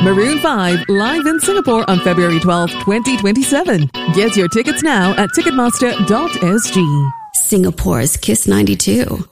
Maroon 5 live in Singapore on February 12, 2027. Get your tickets now at ticketmaster.sg. Singapore's Kiss 92.